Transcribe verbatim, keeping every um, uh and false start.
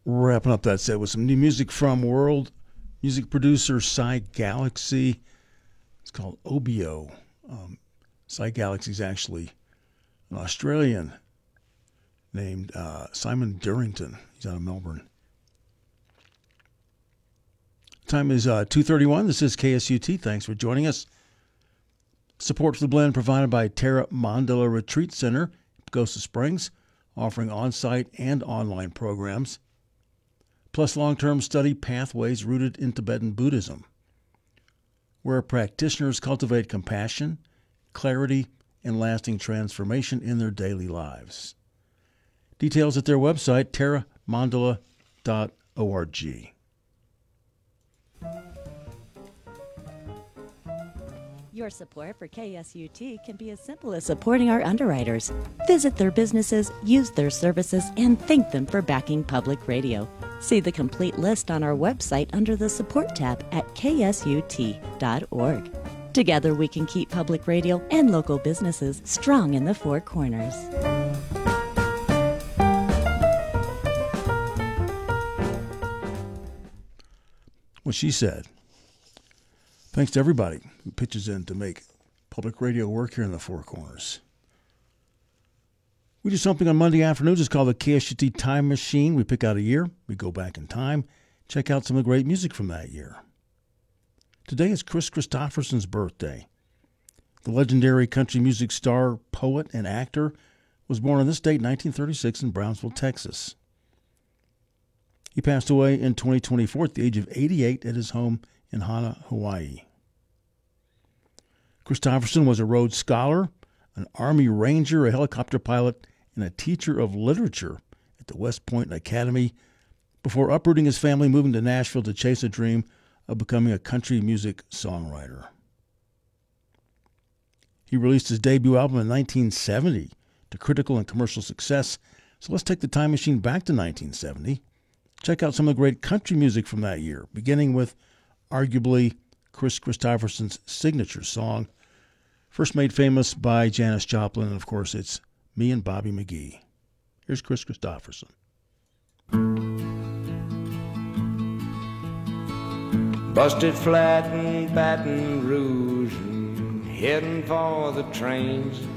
Wrapping up that set with some new music from world music producer Cy Galaxy. It's called O B O. Um, Cy Galaxy is actually an Australian named uh, Simon Durrington. He's out of Melbourne. Time is uh, two thirty-one. This is K S U T. Thanks for joining us. Support for the blend provided by Terra Mandala Retreat Center, Pagosa Springs, offering on-site and online programs, plus long-term study pathways rooted in Tibetan Buddhism, where practitioners cultivate compassion, clarity, and lasting transformation in their daily lives. Details at their website, terra mandala dot org. Your support for K S U T can be as simple as supporting our underwriters. Visit their businesses, use their services, and thank them for backing public radio. See the complete list on our website under the Support tab at k s u t dot org. Together we can keep public radio and local businesses strong in the Four Corners. What she said. Thanks to everybody who pitches in to make public radio work here in the Four Corners. We do something on Monday afternoons. It's called the K S U T Time Machine. We pick out a year. We go back in time, check out some of the great music from that year. Today is Kris Kristofferson's birthday. The legendary country music star, poet, and actor was born on this date, nineteen thirty-six, in Brownsville, Texas. He passed away in twenty twenty-four at the age of eighty-eight at his home in Hana, Hawaii. Kristofferson was a Rhodes Scholar, an Army Ranger, a helicopter pilot, and a teacher of literature at the West Point Academy before uprooting his family, moving to Nashville to chase a dream of becoming a country music songwriter. He released his debut album in nineteen seventy to critical and commercial success. So let's take the time machine back to nineteen seventy. Check out some of the great country music from that year, beginning with arguably Kris Kristofferson's signature song, first made famous by Janis Joplin, and of course it's Me and Bobby McGee. Here's Kris Kristofferson. Busted flat in Baton Rouge and heading for the trains.